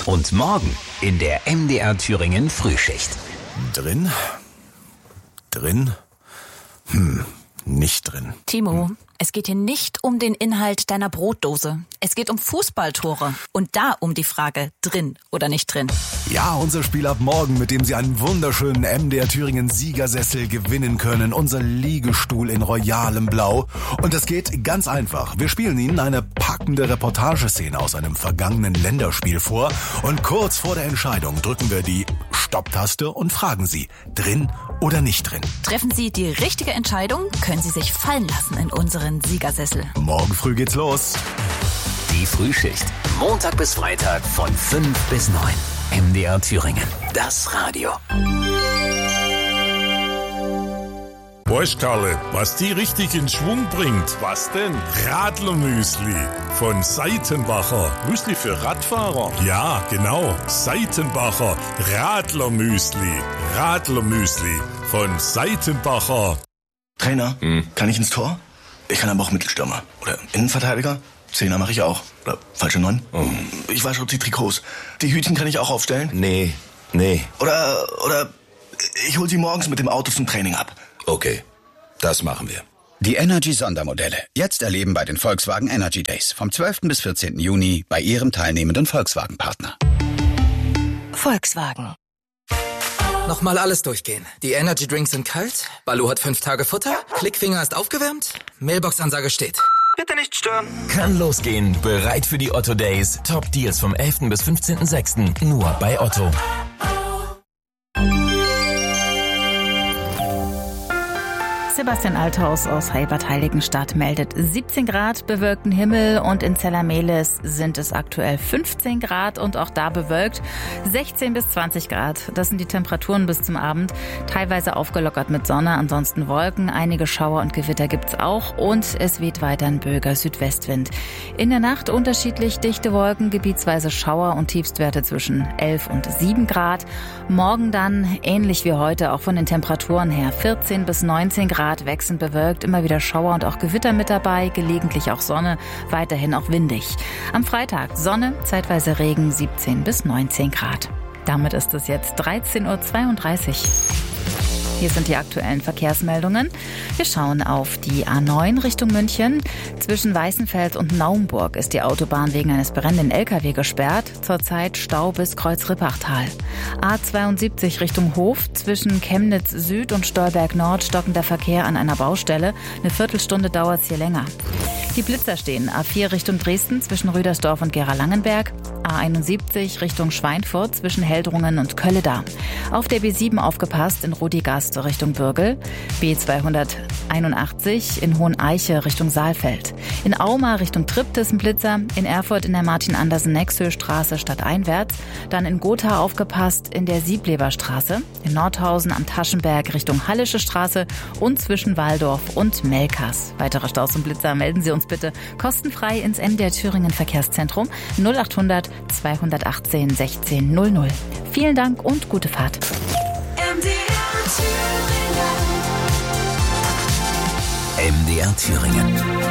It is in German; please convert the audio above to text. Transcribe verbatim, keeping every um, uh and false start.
Und morgen in der M D R Thüringen Frühschicht. Drin? Drin? Hm, nicht drin. Timo, es geht hier nicht um den Inhalt deiner Brotdose. Es geht um Fußballtore. Und da um die Frage, drin oder nicht drin. Ja, unser Spiel ab morgen, mit dem Sie einen wunderschönen M D R Thüringen Siegersessel gewinnen können. Unser Liegestuhl in royalem Blau. Und es geht ganz einfach. Wir spielen Ihnen eine packende Reportageszene aus einem vergangenen Länderspiel vor. Und kurz vor der Entscheidung drücken wir die Stopptaste und fragen Sie, drin oder nicht drin. Treffen Sie die richtige Entscheidung, können Sie sich fallen lassen in unseren Siegersessel. Morgen früh geht's los. Die Frühschicht. Montag bis Freitag von fünf bis neun. M D R Thüringen. Das Radio. Weißt Karle, was die richtig in Schwung bringt? Was denn? Radlermüsli von Seitenbacher. Müsli für Radfahrer? Ja, genau. Seitenbacher Radlermüsli. Radlermüsli von Seitenbacher. Trainer, hm. kann ich ins Tor? Ich kann aber auch Mittelstürmer. Oder Innenverteidiger. Zehner mache ich auch. Oder falsche Neun. Oh. Ich wasche die Trikots. Die Hütchen kann ich auch aufstellen. Nee, nee. Oder, oder ich hol sie morgens mit dem Auto zum Training ab. Okay, das machen wir. Die Energy-Sondermodelle. Jetzt erleben bei den Volkswagen Energy Days. Vom zwölften bis vierzehnten Juni bei Ihrem teilnehmenden Volkswagen-Partner. Volkswagen. Nochmal alles durchgehen. Die Energy Drinks sind kalt, Balu hat fünf Tage Futter, Klickfinger ist aufgewärmt, Mailbox-Ansage steht. Bitte nicht stören. Kann losgehen. Bereit für die Otto Days. Top Deals vom elften bis fünfzehnten sechsten Nur bei Otto. Sebastian Althaus aus Heilbad-Heiligenstadt meldet siebzehn Grad, bewölkten Himmel, und in Zellermelis sind es aktuell fünfzehn Grad und auch da bewölkt. sechzehn bis zwanzig Grad, das sind die Temperaturen bis zum Abend. Teilweise aufgelockert mit Sonne, ansonsten Wolken. Einige Schauer und Gewitter gibt's auch und es weht weiter ein böiger Südwestwind. In der Nacht unterschiedlich dichte Wolken, gebietsweise Schauer und Tiefstwerte zwischen elf und sieben Grad. Morgen dann ähnlich wie heute, auch von den Temperaturen her, vierzehn bis neunzehn Grad. Wechselnd bewölkt, immer wieder Schauer und auch Gewitter mit dabei, gelegentlich auch Sonne, weiterhin auch windig. Am Freitag Sonne, zeitweise Regen, siebzehn bis neunzehn Grad. Damit ist es jetzt dreizehn Uhr zweiunddreißig. Hier sind die aktuellen Verkehrsmeldungen. Wir schauen auf die A neun Richtung München. Zwischen Weißenfels und Naumburg ist die Autobahn wegen eines brennenden L K W gesperrt. Zurzeit Stau bis Kreuz-Rippachtal. A zweiundsiebzig Richtung Hof. Zwischen Chemnitz Süd und Stolberg Nord stockender Verkehr an einer Baustelle. Eine Viertelstunde dauert es hier länger. Die Blitzer stehen. A vier Richtung Dresden zwischen Rüdersdorf und Gera-Langenberg. A einundsiebzig Richtung Schweinfurt zwischen Heldrungen und Kölleda. Auf der B sieben aufgepasst in Rodigast Richtung Bürgel. B zweihunderteinundachtzig in Hoheneiche Richtung Saalfeld. In Auma Richtung Triptis ein Blitzer. In Erfurt in der Martin-Andersen-Nexö-Straße stadteinwärts. Dann in Gotha aufgepasst in der Siebleberstraße. In Nordhausen am Taschenberg Richtung Hallische Straße und zwischen Waldorf und Melkers. Weitere Staus und Blitzer melden Sie uns bitte kostenfrei ins M D R Thüringen Verkehrszentrum null achthundert zweihundertachtzehn sechzehn null null. Vielen Dank und gute Fahrt. M D R Thüringen. M D R Thüringen.